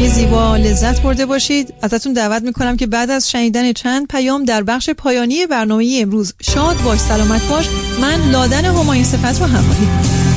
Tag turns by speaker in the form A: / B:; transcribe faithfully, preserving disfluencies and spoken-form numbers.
A: برنامه زیبا لذت برده باشید. ازتون دعوت میکنم که بعد از شنیدن چند پیام در بخش پایانی برنامه امروز شاد باش سلامت باش من لادن همایون صفت رو همراهی